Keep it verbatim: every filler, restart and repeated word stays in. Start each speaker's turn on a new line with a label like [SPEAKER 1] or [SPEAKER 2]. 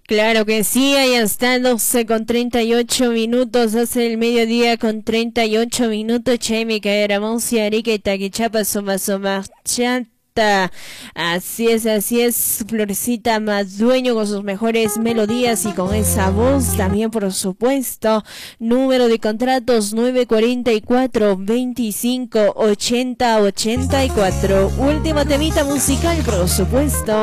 [SPEAKER 1] Claro que sí, ahí está, doce con treinta y ocho minutos, hace el mediodía con treinta y ocho minutos, Chemi, que era Monsi, Arica y Taquichapa, Soma, Soma, Chanta. Así es, así es, Florecita Madueño con sus mejores melodías y con esa voz también, por supuesto. Número de contratos nueve cuarenta y cuatro, veinticinco, ochenta, ochenta y cuatro. Última temita musical, por supuesto.